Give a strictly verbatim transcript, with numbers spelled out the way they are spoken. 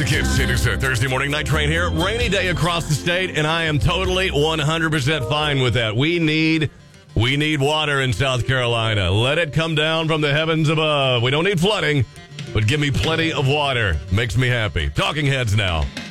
Classic Hits. It is a Thursday morning night train here. Rainy day across the state, and I am totally one hundred percent fine with that. We need, we need water in South Carolina. Let it come down from the heavens above. We don't need flooding, but give me plenty of water. Makes me happy. Talking Heads now.